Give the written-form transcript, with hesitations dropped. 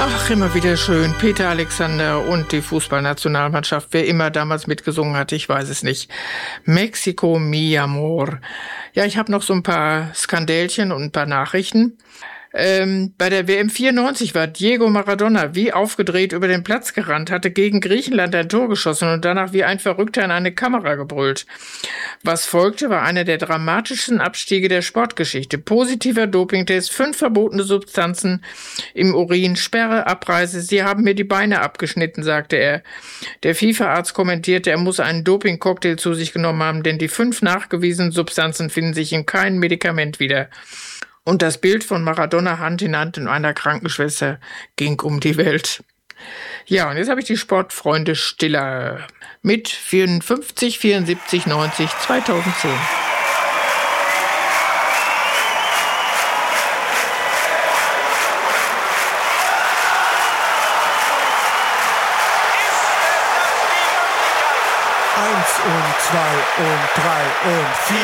Ach, immer wieder schön. Peter Alexander und die Fußballnationalmannschaft. Wer immer damals mitgesungen hat, ich weiß es nicht. Mexico, mi amor. Ja, ich habe noch so ein paar Skandälchen und ein paar Nachrichten. Bei der WM 94 war Diego Maradona wie aufgedreht über den Platz gerannt, hatte gegen Griechenland ein Tor geschossen und danach wie ein Verrückter in eine Kamera gebrüllt. Was folgte, war einer der dramatischsten Abstiege der Sportgeschichte. Positiver Dopingtest, 5 verbotene Substanzen im Urin, Sperre, Abreise. Sie haben mir die Beine abgeschnitten, sagte er. Der FIFA-Arzt kommentierte, er muss einen Doping-Cocktail zu sich genommen haben, denn die 5 nachgewiesenen Substanzen finden sich in keinem Medikament wieder. Und das Bild von Maradona Hand in Hand und einer Krankenschwester ging um die Welt. Ja, und jetzt habe ich die Sportfreunde Stiller mit 54, 74, 90, 2010. Eins und zwei und drei und vier.